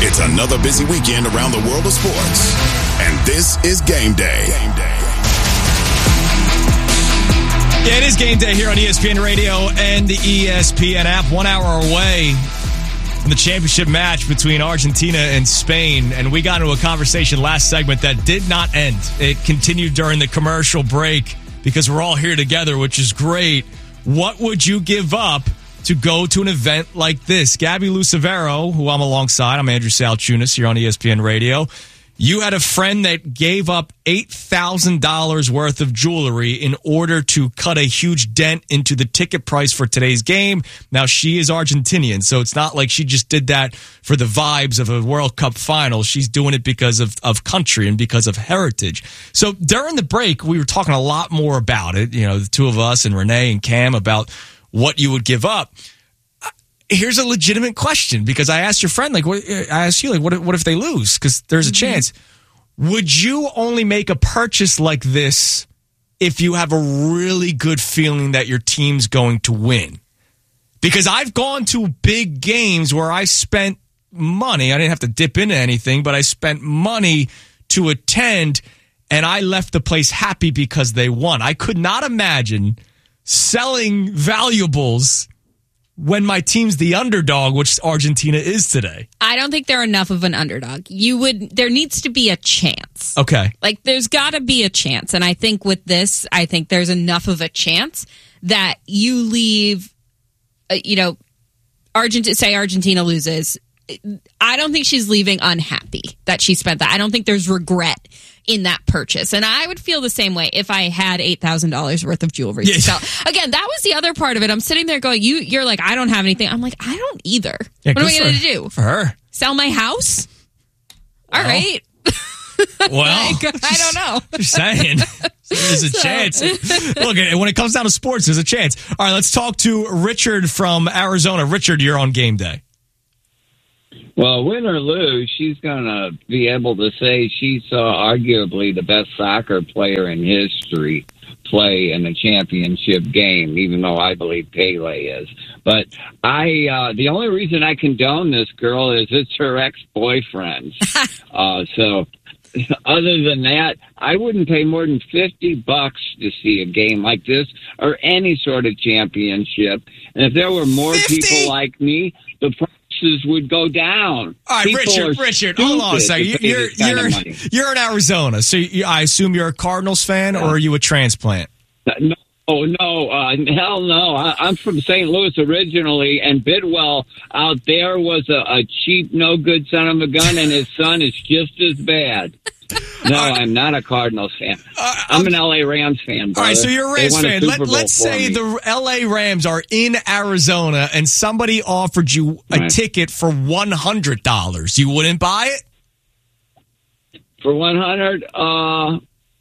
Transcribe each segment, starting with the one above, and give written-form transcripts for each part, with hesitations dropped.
It's another busy weekend around the world of sports. And this is Game Day. Yeah, it is Game Day here on ESPN Radio and the ESPN app. 1 hour away from the championship match between Argentina and Spain. And we got into a conversation last segment that did not end. It continued during the commercial break because we're all here together, which is great. What would you give up to go to an event like this? Gabby Lucevero, who I'm alongside, I'm Andrew Salchunas here on ESPN Radio. You had a friend that gave up $8,000 worth of jewelry in order to cut a huge dent into the ticket price for today's game. Now, she is Argentinian, so it's not like she just did that for the vibes of a World Cup final. She's doing it because of country and because of heritage. So during the break, we were talking a lot more about it, you know, the two of us and Renee and Cam, about what you would give up. Here's a legitimate question, because I asked your friend, what if they lose? Because there's a chance. Would you only make a purchase like this if you have a really good feeling that your team's going to win? Because I've gone to big games where I spent money. I didn't have to dip into anything, but I spent money to attend, and I left the place happy because they won. I could not imagine selling valuables when my team's the underdog, which Argentina is today. I don't think they're enough of an underdog. There needs to be a chance. Okay. There's got to be a chance. And I think with this, there's enough of a chance that you leave, say Argentina loses. I don't think she's leaving unhappy that she spent that. I don't think there's regret in that purchase. And I would feel the same way if I had $8,000 worth of jewelry to sell. Again, that was the other part of it. I'm sitting there going, you're like, I don't have anything. I'm like, I don't either. Yeah, what am I going to do? For her. Sell my house? All right. Well, I don't know. Just saying. There's a chance. Look, when it comes down to sports, there's a chance. All right, let's talk to Richard from Arizona. Richard, you're on Game Day. Well, win or lose, she's going to be able to say she saw arguably the best soccer player in history play in a championship game, even though I believe Pele is. But the only reason I condone this girl is it's her ex-boyfriend. So other than that, I wouldn't pay more than $50 to see a game like this or any sort of championship. And if there were more 50? people like me, the prices would go down. All right, Richard, hold on a second. You're in Arizona, so I assume you're a Cardinals fan, or are you a transplant? No, hell no. I'm from St. Louis originally, and Bidwell out there was a cheap, no-good son of a gun, and his son is just as bad. No, I'm not a Cardinals fan. I'm an L.A. Rams fan, brother. All right, so you're a Rams fan. Let's say the L.A. Rams are in Arizona and somebody offered you a ticket for $100. You wouldn't buy it? For $100?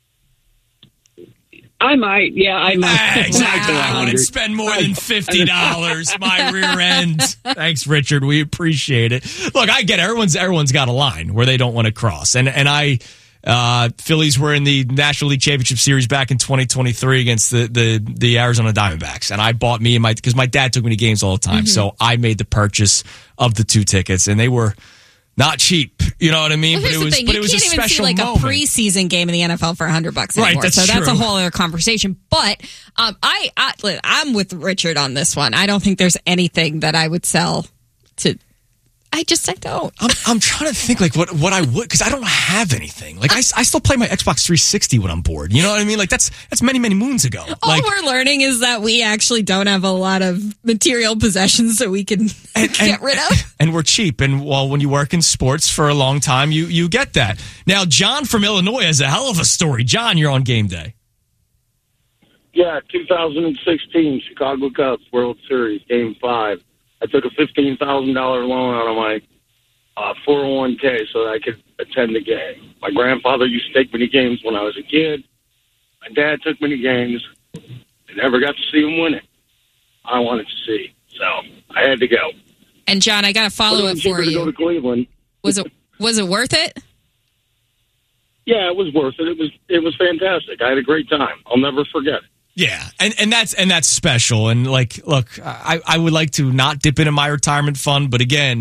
I might. Yeah, I might. Exactly. I wouldn't spend more than $50. My rear end. Thanks, Richard. We appreciate it. Look, I get it. Everyone's got a line where they don't want to cross. Phillies were in the National League Championship Series back in 2023 against the Arizona Diamondbacks. And I bought because my dad took me to games all the time. Mm-hmm. So I made the purchase of the 2 tickets, and they were not cheap, you know what I mean? Well, but it was a special moment. You can't even see a preseason game in the NFL for $100 anymore. Right, that's That's a whole other conversation. But I'm with Richard on this one. I don't think there's anything that I would sell to. I don't. I'm trying to think what I would, because I don't have anything. I still play my Xbox 360 when I'm bored. You know what I mean? That's many, many moons ago. All we're learning is that we actually don't have a lot of material possessions that we can get rid of. And we're cheap. And when you work in sports for a long time, you get that. Now, John from Illinois has a hell of a story. John, you're on Game Day. Yeah, 2016 Chicago Cubs World Series, Game 5. I took a $15,000 loan out of my 401k so that I could attend the game. My grandfather used to take me to games when I was a kid. My dad took me to games. I never got to see him win it. I wanted to see, so I had to go. And John, I got a follow-up for you. To go to Cleveland. Was it worth it? Yeah, it was worth it. It was fantastic. I had a great time. I'll never forget it. Yeah, and that's special. And look, I would like to not dip into my retirement fund, but again,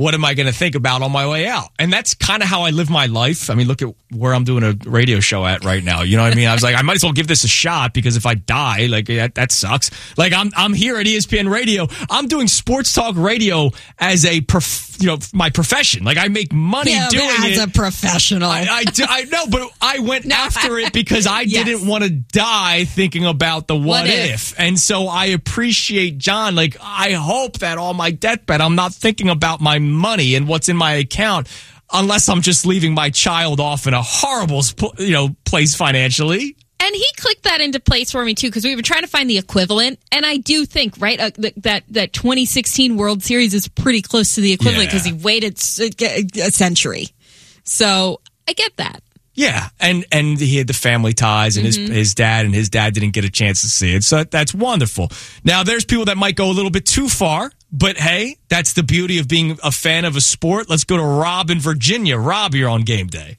what am I going to think about on my way out? And that's kind of how I live my life. I mean, look at where I'm doing a radio show at right now. You know what I mean? I was like, I might as well give this a shot, because if I die, like that sucks. Like I'm here at ESPN Radio. I'm doing sports talk radio as a my profession. Like I make money doing it as a professional. I know, but I went after it because I didn't want to die thinking about the what if. And so I appreciate John. Like, I hope that on my deathbed, I'm not thinking about my money and what's in my account, unless I'm just leaving my child off in a horrible, place financially. And he clicked that into place for me, too, because we were trying to find the equivalent. And I do think, right, that 2016 World Series is pretty close to the equivalent, because he waited a century. So I get that. Yeah, and he had the family ties, and his dad didn't get a chance to see it. So that's wonderful. Now, there's people that might go a little bit too far, but hey, that's the beauty of being a fan of a sport. Let's go to Rob in Virginia. Rob, you're on game day.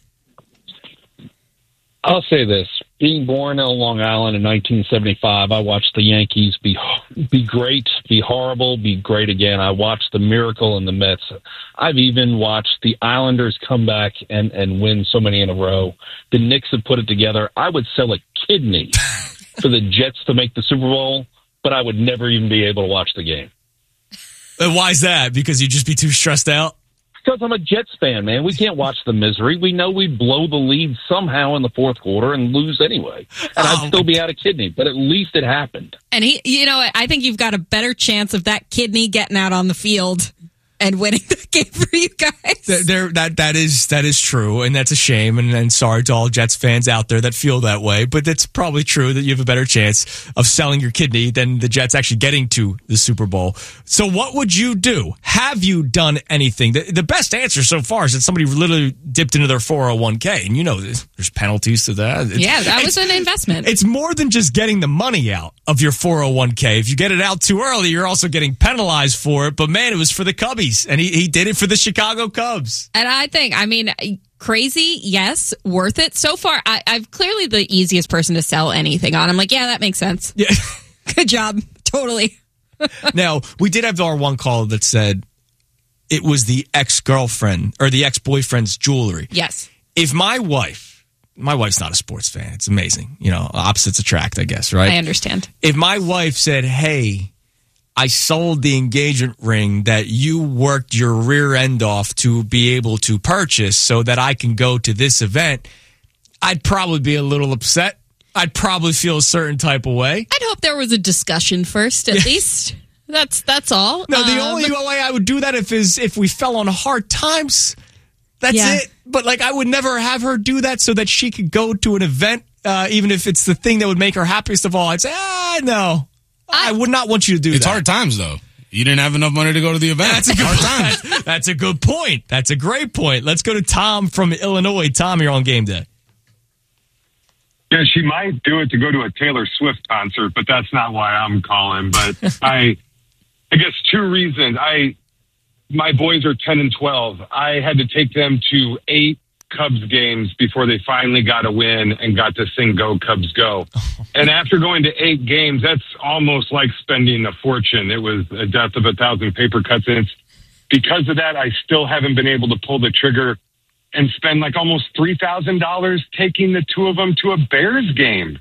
I'll say this. Being born on Long Island in 1975, I watched the Yankees be great, be horrible, be great again. I watched the miracle in the Mets. I've even watched the Islanders come back and win so many in a row. The Knicks have put it together. I would sell a kidney for the Jets to make the Super Bowl, but I would never even be able to watch the game. Why is that? Because you'd just be too stressed out? Because I'm a Jets fan, man. We can't watch the misery. We know we blow the lead somehow in the fourth quarter and lose anyway. And I'd still be out of kidney, but at least it happened. And I think you've got a better chance of that kidney getting out on the field and winning the game for you guys. That is true, and that's a shame. And sorry to all Jets fans out there that feel that way, but it's probably true that you have a better chance of selling your kidney than the Jets actually getting to the Super Bowl. So what would you do? Have you done anything? The best answer so far is that somebody literally dipped into their 401k, and there's penalties to that. That was an investment. It's more than just getting the money out of your 401k. If you get it out too early, you're also getting penalized for it. But man, it was for the Cubbies. And he did it for the Chicago Cubs. And I think, crazy, yes, worth it. So far, I've clearly the easiest person to sell anything on. I'm like, yeah, that makes sense. Yeah. Good job. Totally. Now, we did have our one call that said it was the ex-girlfriend or the ex-boyfriend's jewelry. Yes. If my wife's not a sports fan. It's amazing. Opposites attract, I guess, right? I understand. If my wife said, hey, I sold the engagement ring that you worked your rear end off to be able to purchase so that I can go to this event, I'd probably be a little upset. I'd probably feel a certain type of way. I'd hope there was a discussion first, at least. That's all. No, the only way I would do that if we fell on hard times. That's it. But I would never have her do that so that she could go to an event, even if it's the thing that would make her happiest of all. I'd say, no. I would not want you to do that. It's hard times, though. You didn't have enough money to go to the event. That's a good point. That's a good point. That's a great point. Let's go to Tom from Illinois. Tom, you're on game day. Yeah, she might do it to go to a Taylor Swift concert, but that's not why I'm calling. But I guess two reasons. My boys are 10 and 12. I had to take them to 8 Cubs games before they finally got a win and got to sing Go Cubs Go. And after going to 8 games, that's almost like spending a fortune. It was a death of 1,000 paper cuts. And because of that, I still haven't been able to pull the trigger and spend almost $3,000 taking the 2 of them to a Bears game.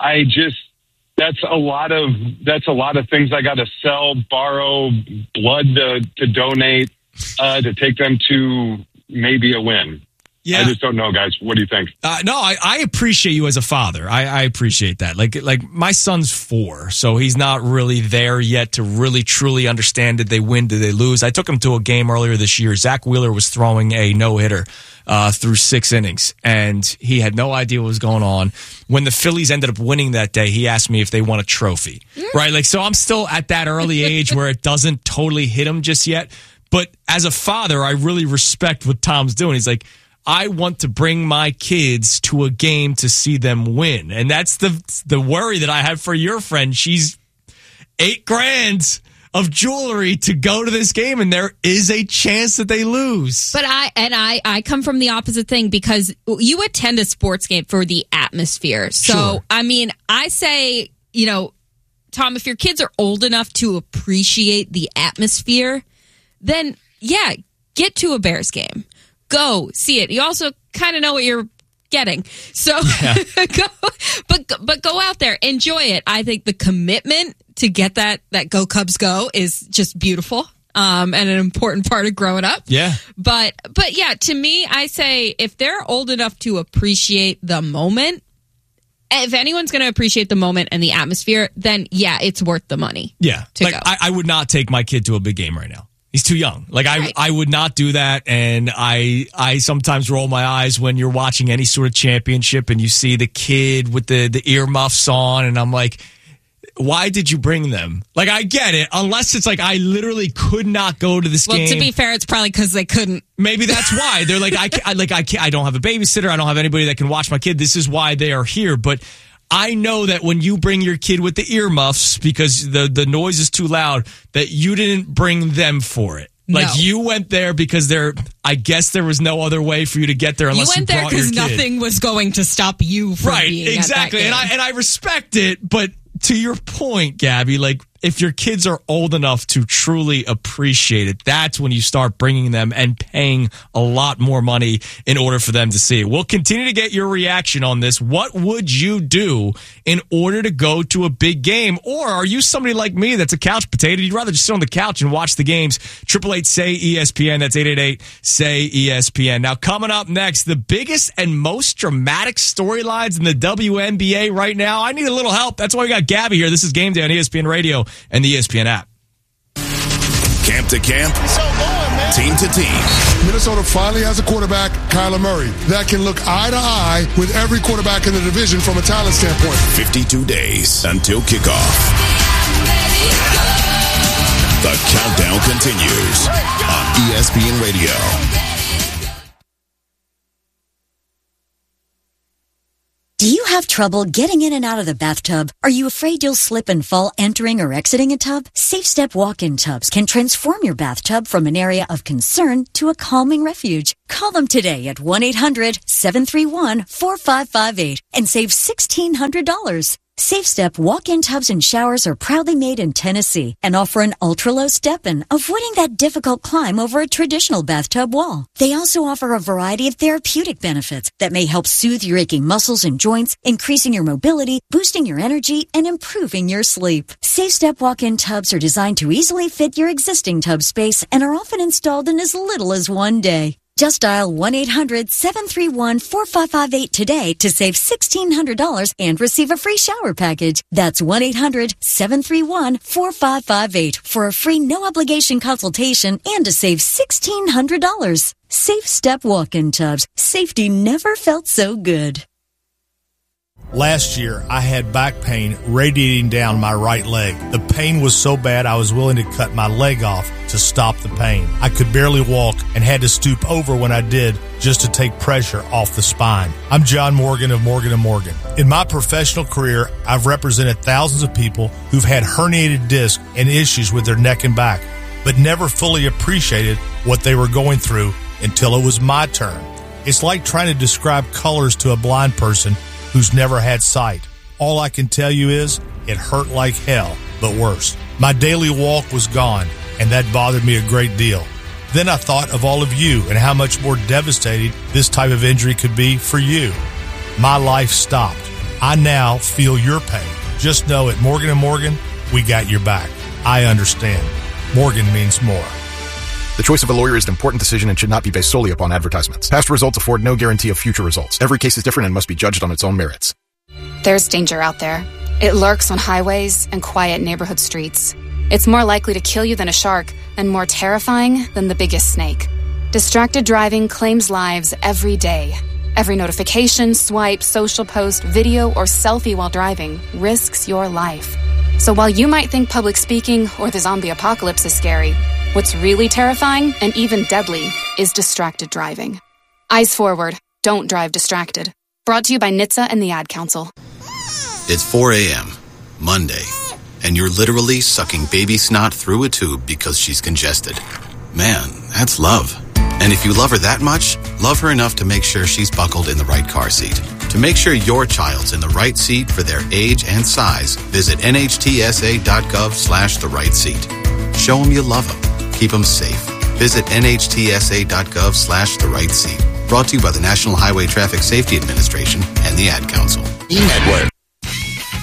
That's a lot of things I got to sell, borrow, blood to donate, to take them to maybe a win. Yeah. I just don't know, guys. What do you think? No, I appreciate you as a father. I appreciate that. Like my son's 4, so he's not really there yet to really truly understand, did they win, did they lose? I took him to a game earlier this year. Zach Wheeler was throwing a no-hitter through 6 innings, and he had no idea what was going on. When the Phillies ended up winning that day, he asked me if they won a trophy, right? So I'm still at that early age where it doesn't totally hit him just yet. But as a father, I really respect what Tom's doing. He's like, I want to bring my kids to a game to see them win. And that's the worry that I have for your friend. She's $8,000 of jewelry to go to this game, and there is a chance that they lose. But I come from the opposite thing, because you attend a sports game for the atmosphere. So, sure. I say, Tom, if your kids are old enough to appreciate the atmosphere, then, yeah, get to a Bears game. Go see it. You also kind of know what you're getting. So but go out there, enjoy it. I think the commitment to get that Go Cubs Go is just beautiful. And an important part of growing up. Yeah. But yeah, to me, I say if they're old enough to appreciate the moment, if anyone's going to appreciate the moment and the atmosphere, then yeah, it's worth the money. Yeah. To like go. I would not take my kid to a big game right now. He's too young. Like Right. I would not do that. And I sometimes roll my eyes when you're watching any sort of championship and you see the kid with the earmuffs on, and I'm like, why did you bring them? Like, I get it. Unless it's like I literally could not go to this game. Well, to be fair, it's probably because they couldn't. Maybe that's why. They're like, I don't have a babysitter. I don't have anybody that can watch my kid. This is why they are here. But I know that when you bring your kid with the earmuffs because the noise is too loud, that you didn't bring them for it. Like, No. you went there because I guess there was no other way for you to get there unless you brought your kid. You went there because nothing was going to stop you from Right, being exactly. at that game. And I respect it, but to your point, Gabby, like, if your kids are old enough to truly appreciate it, that's when you start bringing them and paying a lot more money in order for them to see it. We'll continue to get your reaction on this. What would you do in order to go to a big game? Or are you somebody like me that's a couch potato? You'd rather just sit on the couch and watch the games. 888-SAY-ESPN. That's 888-SAY-ESPN. Now, coming up next, the biggest and most dramatic storylines in the WNBA right now. I need a little help. That's why we got Gabby here. This is Game Day on ESPN Radio and the ESPN app. Camp to camp, team to team. Minnesota finally has a quarterback, Kyler Murray, that can look eye to eye with every quarterback in the division from a talent standpoint. 52 days until kickoff. The countdown continues on ESPN Radio. Do you have trouble getting in and out of the bathtub? Are you afraid you'll slip and fall entering or exiting a tub? Safe Step walk-in tubs can transform your bathtub from an area of concern to a calming refuge. Call them today at 1-800-731-4558 and save $1,600. Safe Step walk-in tubs and showers are proudly made in Tennessee and offer an ultra-low step-in, avoiding that difficult climb over a traditional bathtub wall. They also offer a variety of therapeutic benefits that may help soothe your aching muscles and joints, increasing your mobility, boosting your energy, and improving your sleep. Safe Step walk-in tubs are designed to easily fit your existing tub space and are often installed in as little as one day. Just dial 1-800-731-4558 today to save $1,600 and receive a free shower package. That's 1-800-731-4558 for a free no-obligation consultation and to save $1,600. Safe Step walk-in tubs. Safety never felt so good. Last year, I had back pain radiating down my right leg. The pain was so bad I was willing to cut my leg off to stop the pain. I could barely walk and had to stoop over when I did just to take pressure off the spine. I'm John Morgan of Morgan & Morgan. In my professional career, I've represented thousands of people who've had herniated discs and issues with their neck and back, but never fully appreciated what they were going through until it was my turn. It's like trying to describe colors to a blind person who's never had sight. All I can tell you is it hurt like hell, but worse. My daily walk was gone, and that bothered me a great deal. Then I thought of all of you and how much more devastating this type of injury could be for you. My life stopped. I now feel your pain. Just know at Morgan & Morgan, we got your back. I understand. Morgan means more. The choice of a lawyer is an important decision and should not be based solely upon advertisements. Past results afford no guarantee of future results. Every case is different and must be judged on its own merits. There's danger out there. It lurks on highways and quiet neighborhood streets. It's more likely to kill you than a shark and more terrifying than the biggest snake. Distracted driving claims lives every day. Every notification, swipe, social post, video, or selfie while driving risks your life. So while you might think public speaking or the zombie apocalypse is scary, what's really terrifying and even deadly is distracted driving. Eyes forward. Don't drive distracted. Brought to you by NHTSA and the Ad Council. It's 4 a.m., Monday, and you're literally sucking baby snot through a tube because she's congested. Man, that's love. And if you love her that much, love her enough to make sure she's buckled in the right car seat. To make sure your child's in the right seat for their age and size, visit nhtsa.gov/the right seat. Show them you love them. Keep them safe. Visit nhtsa.gov/the right seat. Brought to you by the National Highway Traffic Safety Administration and the Ad Council.